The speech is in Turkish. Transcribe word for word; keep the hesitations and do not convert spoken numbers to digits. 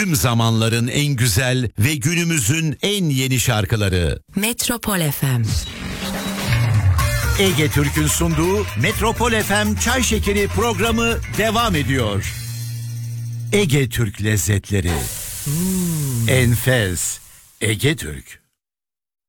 Tüm zamanların en güzel ve günümüzün en yeni şarkıları. Metropol F M. Ege Türk'ün sunduğu Metropol F M Çay Şekeri programı devam ediyor. Ege Türk lezzetleri. Hmm. Enfes. Ege Türk.